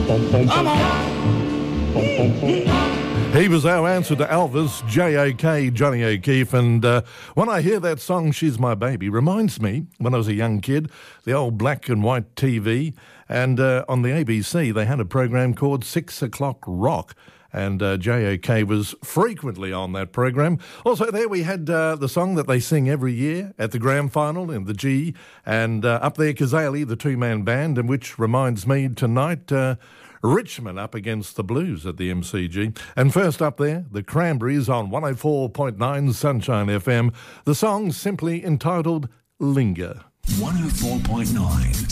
Come on. He was our answer to Elvis, J.A.K., Johnny O'Keefe, and when I hear that song, She's My Baby, reminds me, when I was a young kid, the old black and white TV, and on the ABC they had a program called 6 O'Clock Rock, and J.A.K. was frequently on that program. Also there we had the song that they sing every year at the grand final in the G, and up there Kazali, the two-man band, and which reminds me tonight... Richmond up against the Blues at the MCG. And first up there, the Cranberries on 104.9 Sunshine FM. The song simply entitled Linger. 104.9